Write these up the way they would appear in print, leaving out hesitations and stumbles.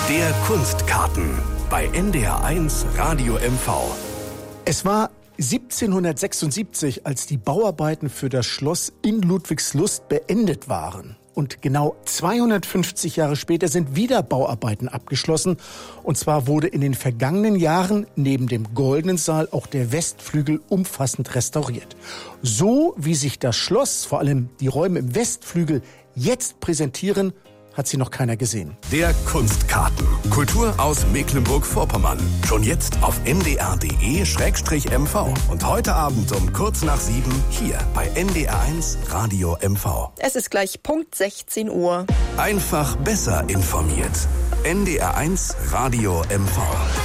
Der Kunstkarten bei NDR1 Radio MV. Es war 1776, als die Bauarbeiten für das Schloss in Ludwigslust beendet waren. Und genau 250 Jahre später sind wieder Bauarbeiten abgeschlossen. Und zwar wurde in den vergangenen Jahren neben dem Goldenen Saal auch der Westflügel umfassend restauriert. So wie sich das Schloss, vor allem die Räume im Westflügel, jetzt präsentieren, hat sie noch keiner gesehen. Der Kunstkarten. Kultur aus Mecklenburg-Vorpommern. Schon jetzt auf ndr.de/mv. Und heute Abend um kurz nach 7 hier bei NDR1 Radio MV. Es ist gleich Punkt 16 Uhr. Einfach besser informiert. NDR1 Radio MV.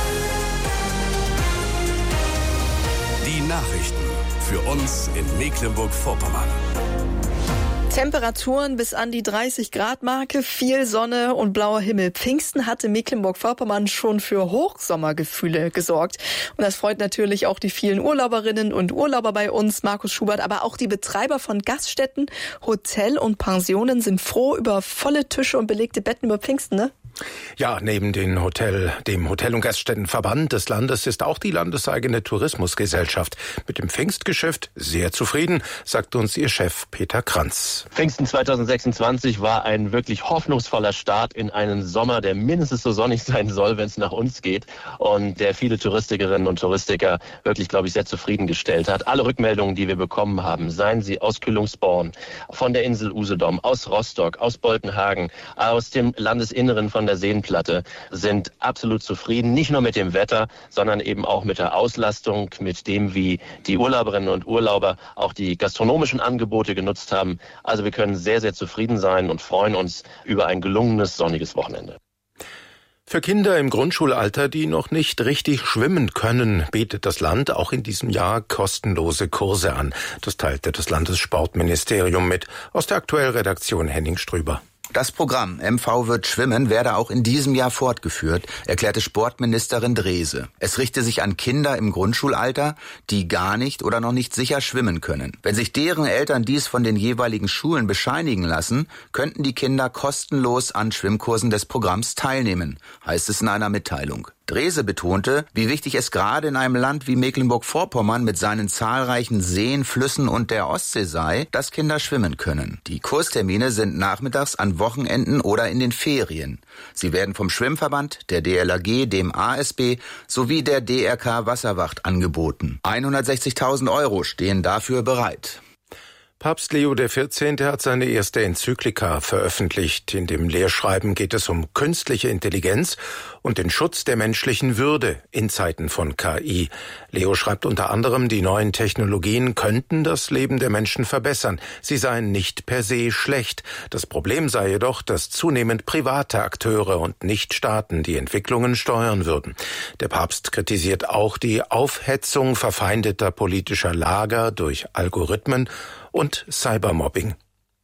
Die Nachrichten für uns in Mecklenburg-Vorpommern. Temperaturen bis an die 30-Grad-Marke, viel Sonne und blauer Himmel. Pfingsten hatte Mecklenburg-Vorpommern schon für Hochsommergefühle gesorgt. Und das freut natürlich auch die vielen Urlauberinnen und Urlauber bei uns, Markus Schubert. Aber auch die Betreiber von Gaststätten, Hotel und Pensionen sind froh über volle Tische und belegte Betten über Pfingsten, ne? Ja, neben dem Hotel- und Gaststättenverband des Landes ist auch die landeseigene Tourismusgesellschaft mit dem Pfingstgeschäft sehr zufrieden, sagt uns ihr Chef Peter Kranz. Pfingsten 2026 war ein wirklich hoffnungsvoller Start in einen Sommer, der mindestens so sonnig sein soll, wenn es nach uns geht, und der viele Touristikerinnen und Touristiker wirklich, glaube ich, sehr zufriedengestellt hat. Alle Rückmeldungen, die wir bekommen haben, seien sie aus Kühlungsborn, von der Insel Usedom, aus Rostock, aus Boltenhagen, aus dem Landesinneren von der Seenplatte, sind absolut zufrieden, nicht nur mit dem Wetter, sondern eben auch mit der Auslastung, mit dem, wie die Urlauberinnen und Urlauber auch die gastronomischen Angebote genutzt haben. Also wir können sehr, sehr zufrieden sein und freuen uns über ein gelungenes, sonniges Wochenende. Für Kinder im Grundschulalter, die noch nicht richtig schwimmen können, bietet das Land auch in diesem Jahr kostenlose Kurse an. Das teilte das Landessportministerium mit. Aus der Aktuellredaktion Henning Strüber. Das Programm MV wird schwimmen werde auch in diesem Jahr fortgeführt, erklärte Sportministerin Drese. Es richte sich an Kinder im Grundschulalter, die gar nicht oder noch nicht sicher schwimmen können. Wenn sich deren Eltern dies von den jeweiligen Schulen bescheinigen lassen, könnten die Kinder kostenlos an Schwimmkursen des Programms teilnehmen, heißt es in einer Mitteilung. Drese betonte, wie wichtig es gerade in einem Land wie Mecklenburg-Vorpommern mit seinen zahlreichen Seen, Flüssen und der Ostsee sei, dass Kinder schwimmen können. Die Kurstermine sind nachmittags an Wochenenden oder in den Ferien. Sie werden vom Schwimmverband, der DLRG, dem ASB sowie der DRK Wasserwacht angeboten. 160.000 € stehen dafür bereit. Papst Leo XIV. Hat seine erste Enzyklika veröffentlicht. In dem Lehrschreiben geht es um künstliche Intelligenz und den Schutz der menschlichen Würde in Zeiten von KI. Leo schreibt unter anderem, die neuen Technologien könnten das Leben der Menschen verbessern. Sie seien nicht per se schlecht. Das Problem sei jedoch, dass zunehmend private Akteure und nicht Staaten die Entwicklungen steuern würden. Der Papst kritisiert auch die Aufhetzung verfeindeter politischer Lager durch Algorithmen und Cybermobbing.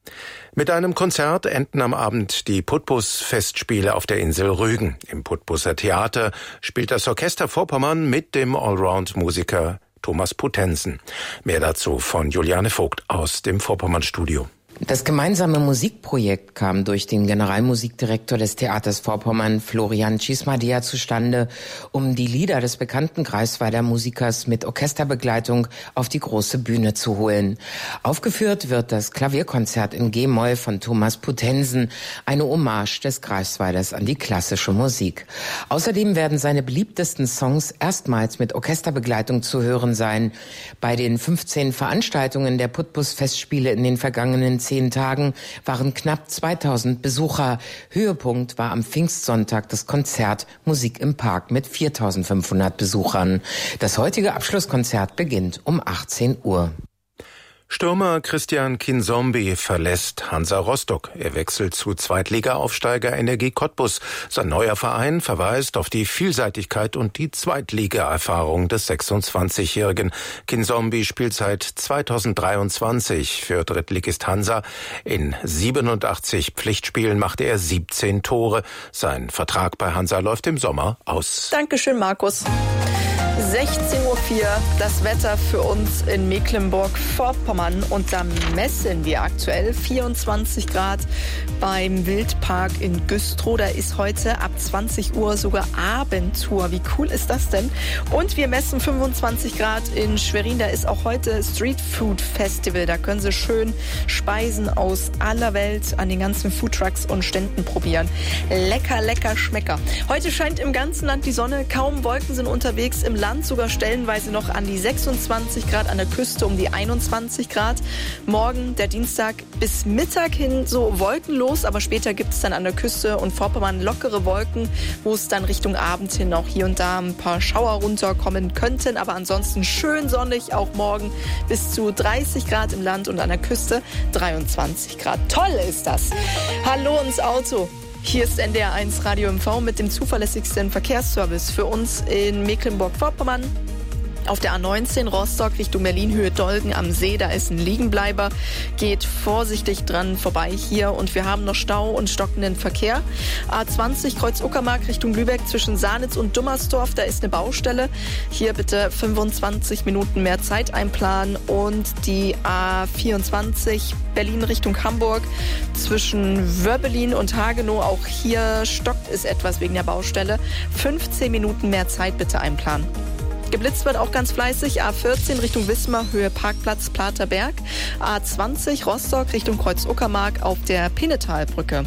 Mit einem Konzert enden am Abend die Putbus-Festspiele auf der Insel Rügen. Im Putbuser Theater spielt das Orchester Vorpommern mit dem Allround-Musiker Thomas Putensen. Mehr dazu von Juliane Vogt aus dem Vorpommern-Studio. Das gemeinsame Musikprojekt kam durch den Generalmusikdirektor des Theaters Vorpommern, Florian Cismadea, zustande, um die Lieder des bekannten Greifswalder Musikers mit Orchesterbegleitung auf die große Bühne zu holen. Aufgeführt wird das Klavierkonzert in G-Moll von Thomas Putensen, eine Hommage des Greifswalders an die klassische Musik. Außerdem werden seine beliebtesten Songs erstmals mit Orchesterbegleitung zu hören sein. Bei den 15 Veranstaltungen der Putbus-Festspiele in den vergangenen 10 Tagen waren knapp 2000 Besucher. Höhepunkt war am Pfingstsonntag das Konzert Musik im Park mit 4500 Besuchern. Das heutige Abschlusskonzert beginnt um 18 Uhr. Stürmer Christian Kinzombie verlässt Hansa Rostock. Er wechselt zu Zweitliga-Aufsteiger Energie Cottbus. Sein neuer Verein verweist auf die Vielseitigkeit und die Zweitliga-Erfahrung des 26-Jährigen. Kinzombie spielt seit 2023 für Drittligist Hansa. In 87 Pflichtspielen machte er 17 Tore. Sein Vertrag bei Hansa läuft im Sommer aus. Dankeschön, Markus. 16:04 Uhr, das Wetter für uns in Mecklenburg-Vorpommern und da messen wir aktuell 24 Grad beim Wildpark in Güstrow. Da ist heute ab 20 Uhr sogar Abendtour. Wie cool ist das denn? Und wir messen 25 Grad in Schwerin. Da ist auch heute Street Food Festival. Da können Sie schön Speisen aus aller Welt an den ganzen Foodtrucks und Ständen probieren. Lecker, lecker, Schmecker. Heute scheint im ganzen Land die Sonne. Kaum Wolken sind unterwegs. Im Land sogar stellenweise noch an die 26 Grad, an der Küste um die 21 Grad. Morgen, der Dienstag, bis Mittag hin so wolkenlos, aber später gibt es dann an der Küste und Vorpommern lockere Wolken, wo es dann Richtung Abend hin auch hier und da ein paar Schauer runterkommen könnten, aber ansonsten schön sonnig, auch morgen bis zu 30 Grad im Land und an der Küste 23 Grad. Toll ist das. Hallo ins Auto. Hier ist NDR 1 Radio MV mit dem zuverlässigsten Verkehrsservice für uns in Mecklenburg-Vorpommern. Auf der A19 Rostock Richtung Berlin, Höhe Dolgen am See, da ist ein Liegenbleiber. Geht vorsichtig dran vorbei hier und wir haben noch Stau und stockenden Verkehr. A20 Kreuz Uckermark Richtung Lübeck zwischen Sahnitz und Dummersdorf, da ist eine Baustelle. Hier bitte 25 Minuten mehr Zeit einplanen und die A24 Berlin Richtung Hamburg zwischen Wörbelin und Hagenow, auch hier stockt es etwas wegen der Baustelle. 15 Minuten mehr Zeit bitte einplanen. Geblitzt wird auch ganz fleißig. A14 Richtung Wismar, Höhe Parkplatz Platerberg. A20 Rostock Richtung Kreuz Uckermark auf der Pinnetalbrücke.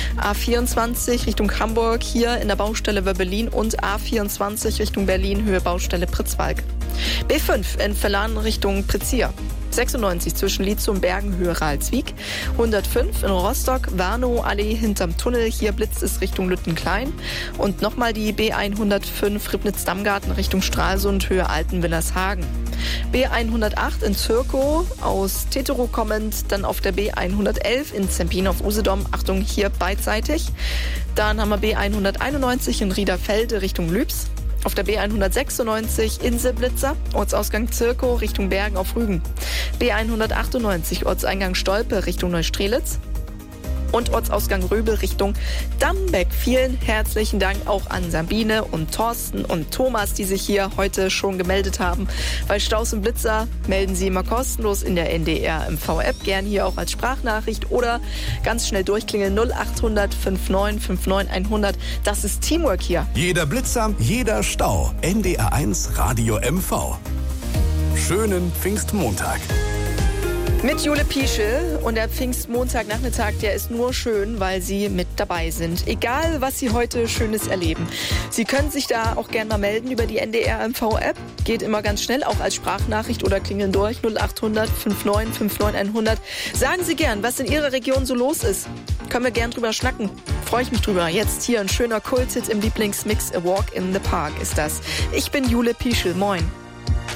A24 Richtung Hamburg, hier in der Baustelle Wörbelin und A24 Richtung Berlin, Höhe Baustelle Pritzwalk. B5 in Verlan Richtung Pritzia. 96 zwischen Lietzow und Bergen, Höhe Ralswiek. 105 in Rostock, Warnow-Allee hinterm Tunnel. Hier blitzt es Richtung Lüttenklein. Und nochmal die B105 Ribnitz-Dammgarten Richtung Stralsund, Höhe Altenwillershagen. B108 in Zirkow, aus Teterow kommend, dann auf der B111 in Zempin auf Usedom. Achtung, hier beidseitig. Dann haben wir B191 in Riederfelde Richtung Lübs. Auf der B196 Inselblitzer, Ortsausgang Zirkow Richtung Bergen auf Rügen. B198 Ortseingang Stolpe Richtung Neustrelitz. Und Ortsausgang Röbel Richtung Dambeck. Vielen herzlichen Dank auch an Sabine und Thorsten und Thomas, die sich hier heute schon gemeldet haben. Bei Staus und Blitzer melden Sie immer kostenlos in der NDR MV-App, gern hier auch als Sprachnachricht oder ganz schnell durchklingeln 0800 59 59 100. Das ist Teamwork hier. Jeder Blitzer, jeder Stau. NDR 1 Radio MV. Schönen Pfingstmontag. Mit Jule Pieschel und der Pfingstmontagnachmittag, der ist nur schön, weil Sie mit dabei sind. Egal, was Sie heute Schönes erleben. Sie können sich da auch gerne mal melden über die NDR MV-App. Geht immer ganz schnell, auch als Sprachnachricht oder klingeln durch 0800 59 59 100. Sagen Sie gern, was in Ihrer Region so los ist. Können wir gern drüber schnacken. Freue ich mich drüber. Jetzt hier ein schöner Kulthit im Lieblingsmix. A Walk in the Park ist das. Ich bin Jule Pieschel. Moin.